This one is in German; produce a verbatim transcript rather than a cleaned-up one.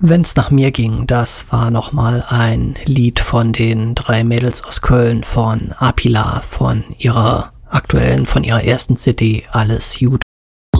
Wenn's nach mir ging, das war nochmal ein Lied von den drei Mädels aus Köln, von Apila, von ihrer aktuellen, von ihrer ersten C D, Alles gut.